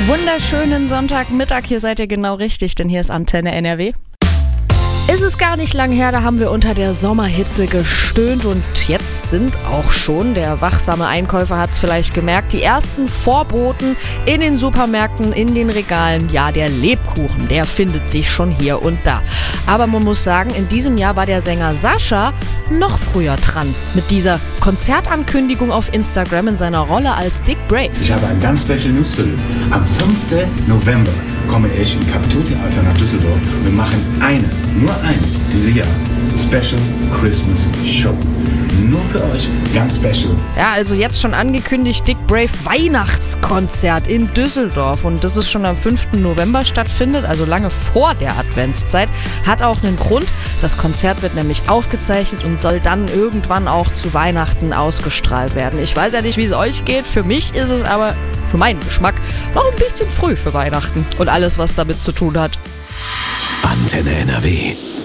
Wunderschönen Sonntagmittag, hier seid ihr genau richtig, denn hier ist Antenne NRW. Es ist gar nicht lang her, da haben wir unter der Sommerhitze gestöhnt und jetzt sind auch schon, der wachsame Einkäufer hat es vielleicht gemerkt, die ersten Vorboten in den Supermärkten, in den Regalen. Ja, der Lebkuchen, der findet sich schon hier und da. Aber man muss sagen, in diesem Jahr war der Sänger Sascha noch früher dran mit dieser Konzertankündigung auf Instagram in seiner Rolle als Dick Brave. Ich habe ein ganz Special News für dich. Am 5. November komme ich im Kapitoltheater nach Düsseldorf. Wir machen nur eine, dieses Jahr, Special Christmas Show. Nur für euch, ganz special. Ja, also jetzt schon angekündigt, Dick Brave Weihnachtskonzert in Düsseldorf. Und das ist schon am 5. November stattfindet, also lange vor der Adventszeit. Hat auch einen Grund. Das Konzert wird nämlich aufgezeichnet und soll dann irgendwann auch zu Weihnachten ausgestrahlt werden. Ich weiß ja nicht, wie es euch geht. Für mich ist es aber, für meinen Geschmack, noch ein bisschen früh für Weihnachten. Und alles, was damit zu tun hat. Antenne NRW.